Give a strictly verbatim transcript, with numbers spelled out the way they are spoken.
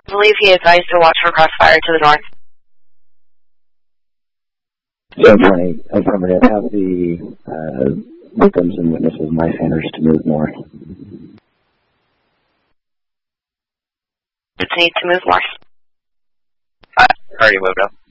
I believe he advised to watch for crossfire to the north. seven twenty, affirmative. Have the uh, victims and witnesses, my centers, to move north. Need to move north. Uh, already moved up.